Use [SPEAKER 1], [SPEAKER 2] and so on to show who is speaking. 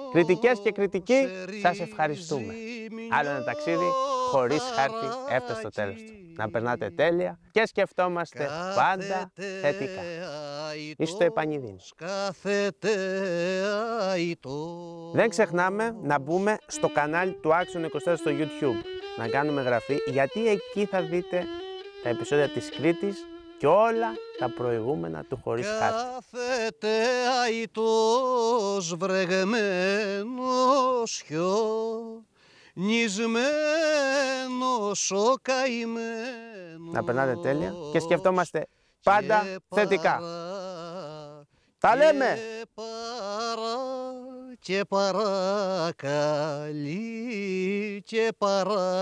[SPEAKER 1] Κριτικές και κριτικοί, σας ευχαριστούμε. Άλλο ένα ταξίδι χωρίς χάρτη έφτασε στο τέλος του. Να περνάτε τέλεια και σκεφτόμαστε πάντα θετικά. Είστε επανειδήν. Δεν ξεχνάμε να μπούμε στο κανάλι του Άξονα 24 στο YouTube, να κάνουμε εγγραφή, γιατί εκεί θα δείτε τα επεισόδια της Κρήτης και όλα τα προηγούμενα του χωρίς χάρτη.
[SPEAKER 2] Κάθεται αητός βρεγμένος χιονισμένος ο καημένος.
[SPEAKER 1] Να περνάτε τέλεια και σκεφτόμαστε πάντα θετικά. Τα λέμε!
[SPEAKER 2] Και παρακαλεί και